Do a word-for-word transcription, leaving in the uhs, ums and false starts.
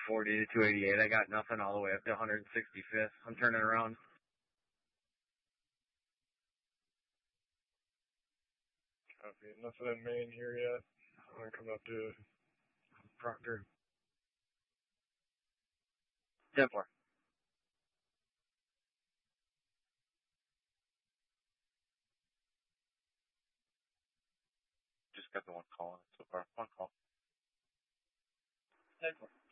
forty to two eighty-eight. I got nothing all the way up to one sixty-fifth. I'm turning around. Copy. Nothing in Maine here yet. I'm going to come up to Proctor. ten four. Just got the one call so far. One call. ten four.